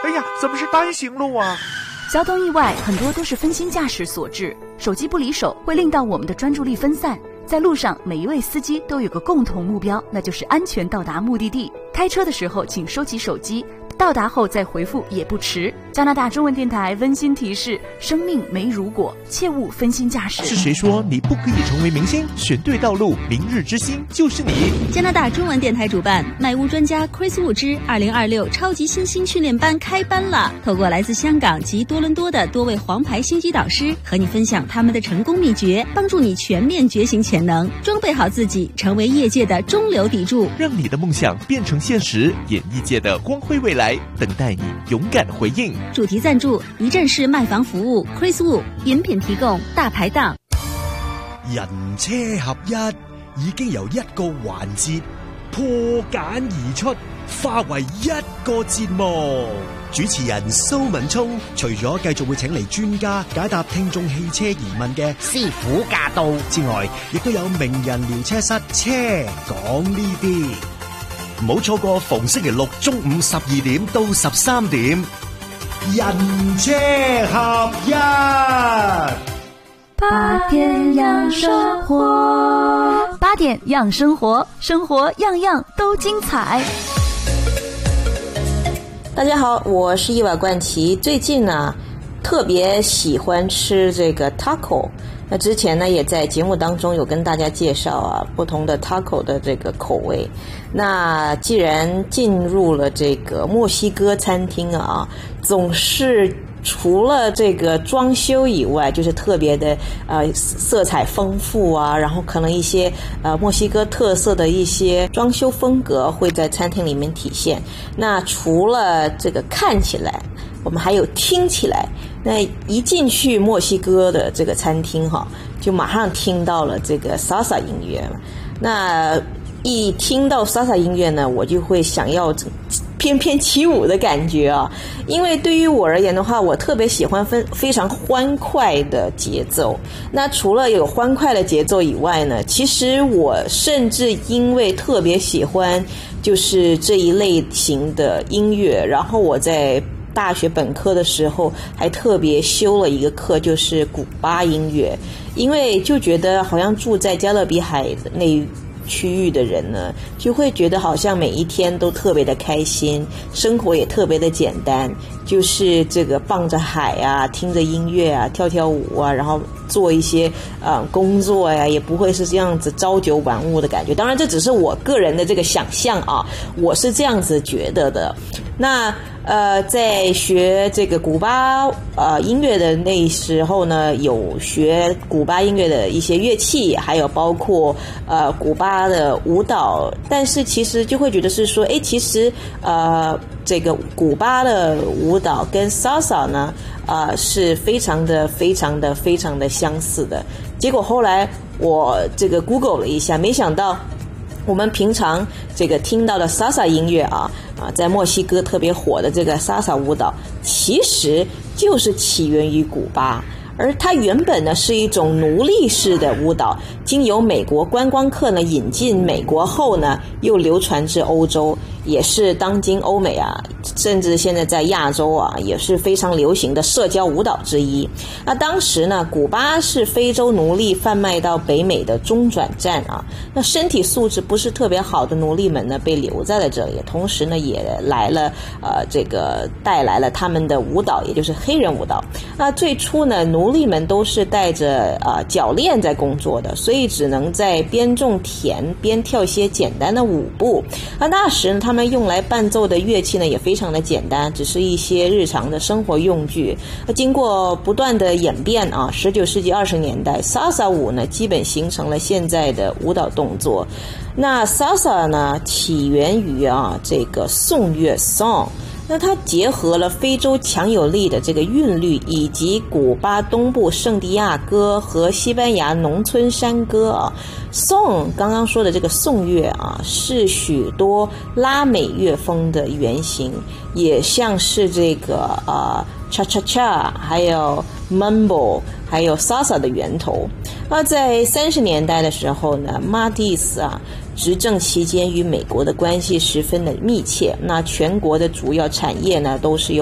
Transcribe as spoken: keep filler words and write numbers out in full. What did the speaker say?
哎呀，怎么是单行路啊？ 交通意外很多都是分心驾驶所致，手机不离手会令到我们的专注力分散。在路上，每一位司机都有个共同目标，那就是安全到达目的地。开车的时候请收起手机，到达后再回复也不迟。加拿大中文电台温馨提示：生命没如果，切勿分心驾驶。 是谁说你不可以成为明星？选对道路，明日之星就是你。 加拿大中文电台主办卖屋专家 Chris Wu 之二零二六超级新星训练班开班了。透过来自香港及多伦多的多位黄牌星级导师，和你分享他们的成功秘诀，帮助你全面觉醒潜能，装备好自己，成为业界的中流砥柱， 让你的梦想变成现实。演艺界的光辉未来等待你勇敢回应。 主题赞助一站式卖房服務 Chris Wu， 飲品提供大排檔。 人車合一已經由一個環節破繭而出，化為一個節目。主持人蘇文聰除咗繼續會請嚟專家解答聽眾汽車疑問嘅師傅駕到之外，亦都有名人聊車室車講呢啲。唔好錯過逢星期六中午十二點到十三點，人車合一， 八點養生活，八點養生活，生活樣樣都精彩。 大家好，我是伊娃冠奇。最近呢，特别喜欢吃这个 taco。那之前呢，也在节目当中有跟大家介绍啊，不同的 taco 的这个口味。那既然进入了这个墨西哥餐厅啊，总是除了这个装修以外，就是特别的呃色彩丰富啊，然后可能一些呃墨西哥特色的一些装修风格会在餐厅里面体现。那除了这个看起来，我们还有听起来。那一进去墨西哥的这个餐厅哈，就马上听到了这个 salsa 音乐。那一听到 salsa 音乐呢，我就会想要翩翩起舞的感觉啊。因为对于我而言的话，我特别喜欢分非常欢快的节奏。那除了有欢快的节奏以外呢，其实我甚至因为特别喜欢就是这一类型的音乐，然后我在大学本科的时候还特别修了一个课，就是古巴音乐。因为就觉得好像住在加勒比海那区域的人呢，就会觉得好像每一天都特别的开心，生活也特别的简单，就是这个傍着海啊，听着音乐啊，跳跳舞啊，然后做一些呃工作呀，也不会是这样子朝九晚五的感觉。当然这只是我个人的这个想象啊，我是这样子觉得的。那呃，在学这个古巴呃音乐的那时候呢，有学古巴音乐的一些乐器，还有包括呃古巴的舞蹈。但是其实就会觉得是说，诶，其实呃这个古巴的舞蹈跟 salsa 呢，呃是非常的非常的非常的相似的。结果后来我这个 Google 了一下，没想到我们平常这个听到的 salsa 音乐啊啊，在墨西哥特别火的这个 salsa 舞蹈，其实就是起源于古巴。而它原本呢是一种奴隶式的舞蹈，经由美国观光客呢引进美国后呢，又流传至欧洲，也是当今欧美啊，甚至现在在亚洲啊，也是非常流行的社交舞蹈之一。那当时呢，古巴是非洲奴隶贩卖到北美的中转站啊。那身体素质不是特别好的奴隶们呢，被留在了这里，同时呢，也来了呃，这个带来了他们的舞蹈，也就是黑人舞蹈。那最初呢，奴奴隶们都是带着呃脚链在工作的，所以只能在边种田边跳一些简单的舞步。而那时呢，他们用来伴奏的乐器呢也非常的简单，只是一些日常的生活用具。经过不断的演变啊，十九世纪二十年代 salsa 舞呢基本形成了现在的舞蹈动作。那 salsa 呢起源于啊这个颂乐 song。那它结合了非洲强有力的这个韵律，以及古巴东部圣地亚哥和西班牙农村山歌啊。颂刚刚说的这个颂乐啊，是许多拉美乐风的原型，也像是这个呃 cha cha cha 还有 mambo 还有 salsa 的源头。那在三十年代的时候呢，马蒂斯啊执政期间与美国的关系十分的密切，那全国的主要产业呢都是由